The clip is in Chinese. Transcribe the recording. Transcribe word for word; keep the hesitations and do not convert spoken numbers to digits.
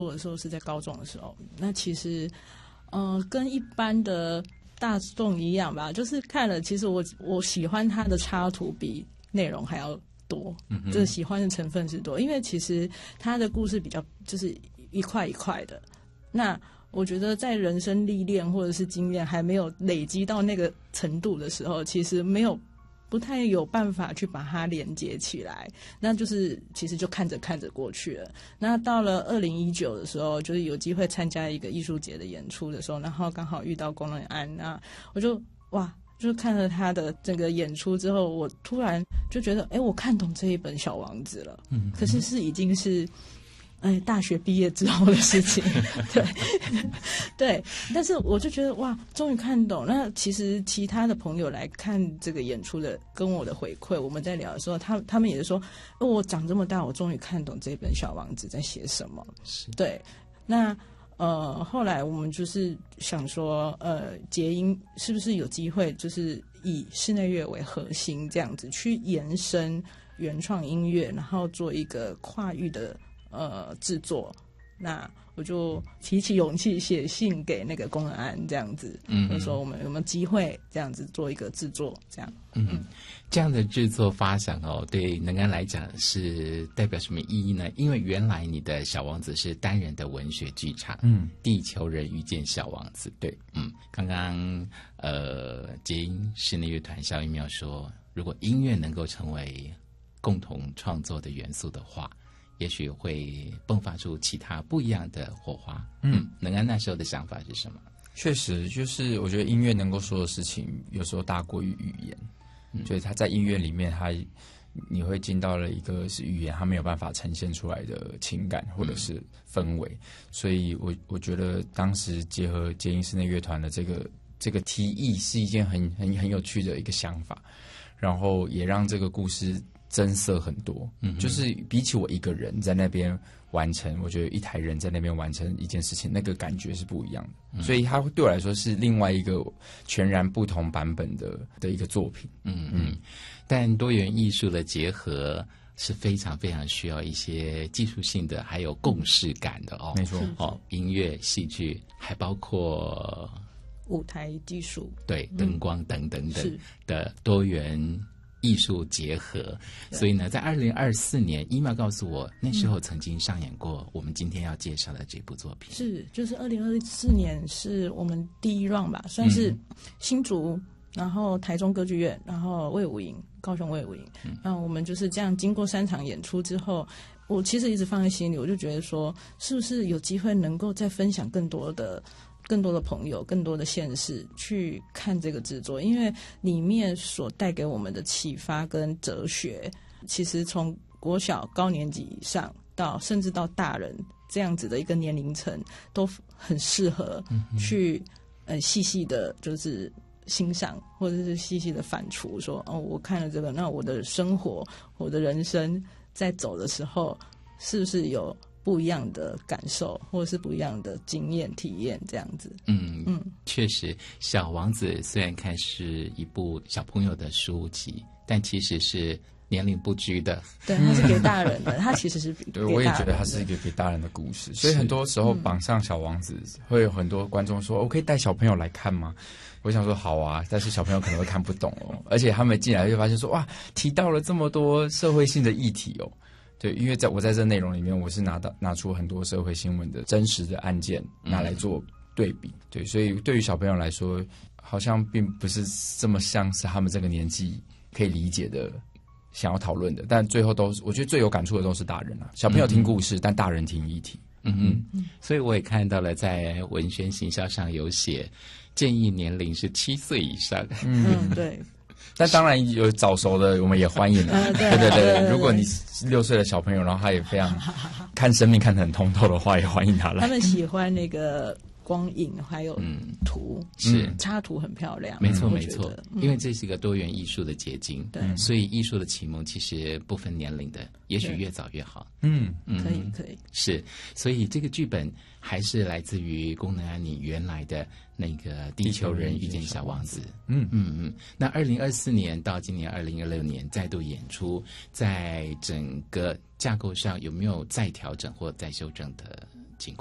我的时候是在高中的时候，那其实呃跟一般的大众一样吧，就是看了，其实我我喜欢它的插图比内容还要多，嗯，就是喜欢的成分是多，因为其实它的故事比较就是一块一块的。那我觉得在人生历练或者是经验还没有累积到那个程度的时候，其实没有不太有办法去把它连接起来，那就是其实就看着看着过去了。那到了二零一九的时候，就是有机会参加一个艺术节的演出的时候，然后刚好遇到龚仁安，那我就哇，就看了他的整个演出之后，我突然就觉得，哎，我看懂这一本《小王子》了。嗯，可是是已经是。哎，大学毕业之后的事情，对，对，但是我就觉得哇，终于看懂。那其实其他的朋友来看这个演出的，跟我的回馈，我们在聊的时候，他他们也是说，哦，我长这么大，我终于看懂这本《小王子》在写什么。是，对。那呃，后来我们就是想说，呃，结音是不是有机会，就是以室内乐为核心，这样子去延伸原创音乐，然后做一个跨域的。呃，制作，那我就提起勇气写信给那个龚仁安，这样子，嗯，就说我们有没有机会这样子做一个制作，这样， 嗯，这样的制作发想哦，对能安来讲是代表什么意义呢？因为原来你的小王子是单人的文学剧场，嗯，地球人遇见小王子，对，嗯，刚刚呃，结音室内乐团萧一妙说，如果音乐能够成为共同创作的元素的话。也许会迸发出其他不一样的火花。嗯，能安那时候的想法是什么？ 确实，就是我觉得音乐能够说的事情，有时候大过于语言。嗯，所以他在音乐里面，他你会进到了一个是语言他没有办法呈现出来的情感或者是氛围。嗯，所以我我觉得当时结合结音室内乐团的这个这个提议是一件很很很有趣的一个想法，然后也让这个故事。增色很多，嗯，就是比起我一个人在那边完成，我觉得一台人在那边完成一件事情，那个感觉是不一样的。嗯，所以它对我来说是另外一个全然不同版本的的一个作品。 嗯嗯，但多元艺术的结合是非常非常需要一些技术性的，还有共识感的哦。 没错， 哦，音乐、戏剧，还包括舞台技术， 对，灯光等等等的多元。艺术结合，所以呢，在二零二四年，一妙告诉我，那时候曾经上演过我们今天要介绍的这部作品。 是，就是二零二四年是我们第一 round 吧，算是新竹，嗯，然后台中歌剧院，然后卫武营，高雄卫武营，嗯，那我们就是这样，经过三场演出之后，我其实一直放在心里，我就觉得说，是不是有机会能够再分享更多的。更多的朋友，更多的县市去看这个制作，因为里面所带给我们的启发跟哲学，其实从国小高年级以上到甚至到大人这样子的一个年龄层，都很适合去呃细细的，就是欣赏或者是细细的反刍，说哦，我看了这个，那我的生活，我的人生在走的时候，是不是有？不一样的感受，或者是不一样的经验体验，这样子。 嗯嗯，确实，《小王子》虽然看是一部小朋友的书籍，但其实是年龄不拘的。 对，它是给大人的，它其实是对，我也觉得它是一个给大人的故事。所以很多时候绑上《小王子》，会有很多观众说：“我可以带小朋友来看吗？”我想说好啊，但是小朋友可能会看不懂哦，而且他们进来就发现说：“哇，提到了这么多社会性的议题哦。”对，因为在我在这内容里面，我是拿到拿出很多社会新闻的真实的案件拿来做对比。嗯，对，所以对于小朋友来说，好像并不是这么像是他们这个年纪可以理解的、想要讨论的。但最后都是，我觉得最有感触的都是大人啊。小朋友听故事，嗯，但大人听议题。 嗯嗯，所以我也看到了，在文宣行销上有写建议年龄是七岁以上。 嗯，对。 但当然有早熟的，我们也欢迎了。 嗯，对对对对，如果你六岁的小朋友，然后他也非常看生命看得很通透的话，也欢迎他来。 他们喜欢那个光影还有图， 是插图很漂亮， 没错我没错觉得， 因为这是一个多元艺术的结晶， 对所以艺术的启蒙其实不分年龄的，也许对越早越好。 嗯嗯可以可以， 是，所以这个剧本还是来自于宫能安你原来的那个《地球人遇见小王子》。 嗯嗯嗯。那二零二四年到今年二零二六年再度演出，在整个架构上有没有再调整或再修正的